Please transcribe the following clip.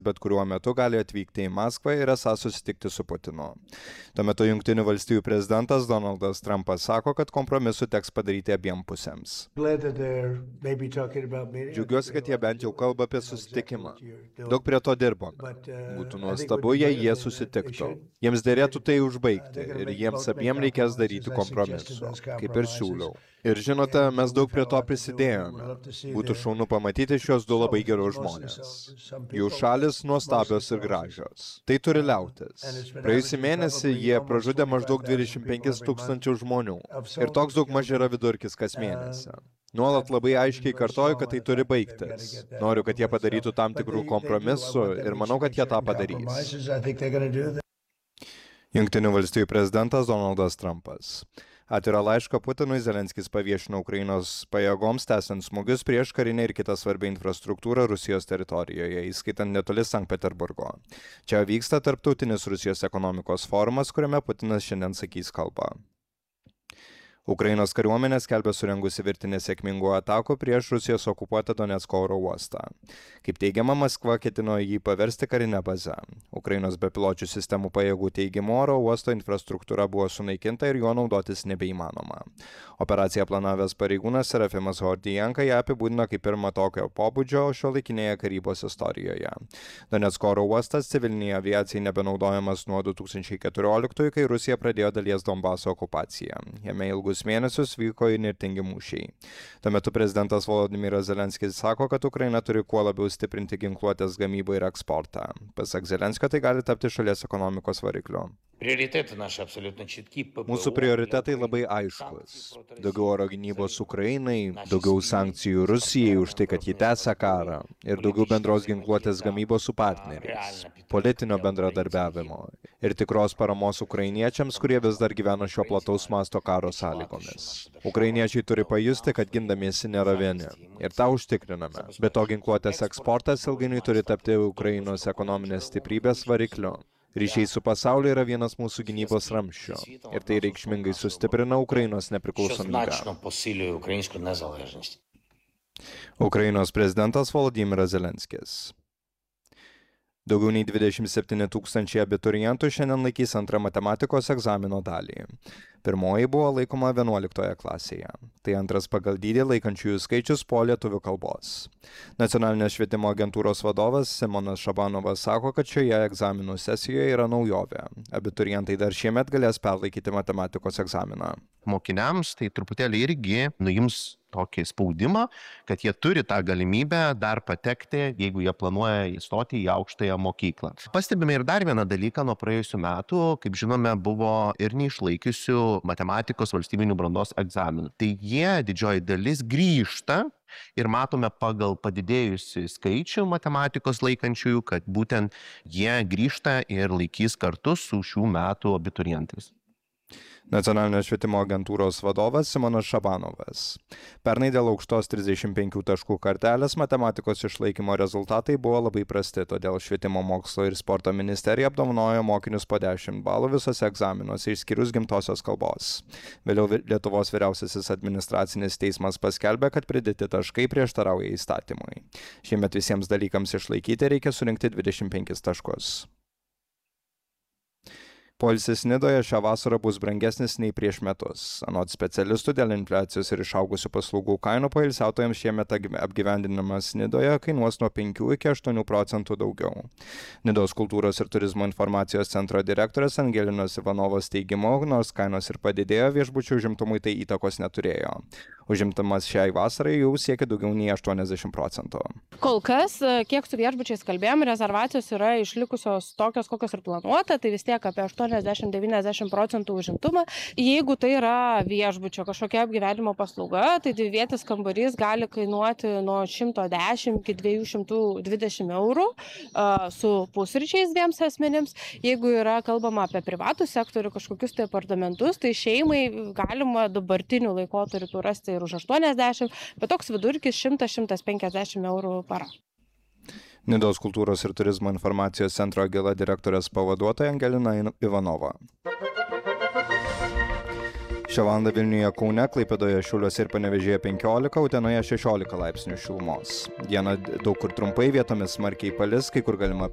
bet kuriuo metu gali atvykti į Maskvą ir esą susitikti su Putinu. Tuo metu Jungtinių valstijų prezidentas Donaldas Trumpas sako, kad kompromisų teks padaryti abiem pusėms. Džiaugiuosi, kad jie bent jau kalba apie susitikimą. Daug prie to dirbome. Būtų nuostabu, jei jie susitiktų. Jiems dėrėtų tai užbaigti ir jiems abiem reikės daryti kompromisų, kaip ir siūliau. Ir žinote, mes daug prie to prisidėjome. Būtų šaunu pamatyti šios du labai gerus žmonės. Jų šalis nuostabios ir gražios. Tai turi liautis. Praėjusį mėnesį jie pražudė maždaug 25 000 žmonių. Ir toks daug maž yra vidurkis kas mėnesį. Nuolat labai aiškiai kartoju, kad tai turi baigtis. Noriu, kad jie padarytų tam tikrų kompromisų ir manau, kad jie tą padarys. Jungtinių valstijų prezidentas Donaldas Trumpas. Atvirą laišką Putinui Zelenskis paviešino Ukrainos pajėgoms tęsiant smūgius prieš karinę ir kitą svarbią infrastruktūrą Rusijos teritorijoje, įskaitant netoli Sankt Peterburgo. Čia vyksta tarptautinis Rusijos ekonomikos forumas, kuriame Putinas šiandien sakys kalbą. Ukrainos kariuomenė skelbia surengusi virtinę sėkmingų atakų prieš Rusijos okupuotą Donecko oro uostą. Kaip teigiama, Maskva ketino jį paversti karinę bazę. Ukrainos bepiločių sistemų pajėgų teigimu oro uosto infrastruktūra buvo sunaikinta ir juo naudotis nebeįmanoma. Operaciją planavęs pareigūnas Serafimas Hordijenka ją apibūdino kaip pirmą tokio pobūdžio šiuolaikinėje karybos istorijoje. Donecko oro uostas civiliniai aviacijai nebenaudojamas nuo 2014, kai Rusija pradėjo dalies Donbaso okupaciją. Jame ilgus mėnesius vyko įnirtingi mūšiai. Tuo metu prezidentas Volodymyras Zelenskis sako, kad Ukraina turi kuo labiau stiprinti ginkluotės gamybą ir eksportą. Pasak Zelenskio, tai gali tapti šalies ekonomikos varikliu. Mūsų prioritetai labai aiškus. Daugiau oro gynybos Ukrainai, daugiau sankcijų Rusijai už tai, kad ji tęsia karą ir daugiau bendros ginkluotės gamybos su partneriais, politinio bendradarbiavimo ir tikros paramos ukrainiečiams, kurie vis dar gyvena šio plataus masto karo sąlygomis. Ukrainiečiai turi pajusti, kad gindamiesi nėra vieni. Ir tą užtikriname. Be to ginkluotės eksportas ilgainiui turi tapti Ukrainos ekonominės stiprybės varikliu. Ryšiai su pasauliu yra vienas mūsų gynybos ramsčių ir tai reikšmingai sustiprina Ukrainos nepriklausomybę. Ukrainos prezidentas Volodymyras Zelenskis. Daugiau nei 27 000 abiturientų šiandien laikys antrą matematikos egzamino dalį. Pirmoji buvo laikoma 11 klasėje. Tai antras pagal dydį laikančiųjų skaičius po lietuvių kalbos. Nacionalinės švietimo agentūros vadovas Simonas Šabanovas sako, kad šioje egzaminų sesijoje yra naujovė. Abiturientai dar šiemet galės perlaikyti matematikos egzaminą. Mokiniams tai truputėlį irgi nuims tokį spaudimą, kad jie turi tą galimybę dar patekti, jeigu jie planuoja įstoti į aukštąją mokyklą. Pastebime ir dar vieną dalyką nuo praėjusių metų, kaip žinome, buvo ir neišlaikiusių matematikos valstybinių brandos egzaminų. Tai jie, didžioji dalis, grįžta ir matome pagal padidėjusi skaičių matematikos laikančiųjų, kad būtent jie grįžta ir laikys kartu su šių metų abiturientais. Nacionalinės švietimo agentūros vadovas Simonas Šabanovas. Pernai dėl aukštos 35 taškų kartelės matematikos išlaikymo rezultatai buvo labai prasti, todėl Švietimo mokslo ir sporto ministerija apdovanojo mokinius po 10 balų visose egzaminuose išskyrus gimtosios kalbos. Vėliau Lietuvos vyriausiasis administracinis teismas paskelbė, kad pridėti taškai prieštarauja įstatymui. Šiemet visiems dalykams išlaikyti reikia surinkti 25 taškus. Poilsis Nidoje šią vasarą bus brangesnis nei prieš metus. Anot specialistų, dėl infliacijos ir išaugusių paslaugų kainų poilsiautojams šiemet apgyvendinimas Nidoje kainuos nuo 5 iki 8% daugiau. Nidos kultūros ir turizmo informacijos centro direktorės Angelinos Ivanovos teigimu, nors kainos ir padidėjo, viešbučių užimtumui tai įtakos neturėjo. Užimtumas šiai vasarai jau siekia daugiau nei 80%. Kol kas, kiek su viešbučiais kalbėjom, rezervacijos yra išlikusios tokios, kokios ir planuota, tai vis tiek apie 80-90% užimtumą. Jeigu tai yra viešbučio kažkokia apgyvenimo paslauga, tai dvivietis kambarys gali kainuoti nuo 110 iki 220 eurų su pusryčiais 2 asmenims. Jeigu yra kalbama apie privatų sektorių, kažkokius tai apartamentus, tai šeimai galima dabartiniu laikotarpiu rasti ir už 80, bet toks vidurkis 100-150 eurų para. Nidos kultūros ir turizmo informacijos centro Agila direktorės pavaduotoja Angelina Ivanova. Šią valandą Vilniuje, Kaune, Klaipėdoje, Šiauliuose ir Panevėžyje 15, Utenoje 16 laipsnių šilumos. Dieną daug kur trumpai, vietomis smarkiai palis, kai kur galima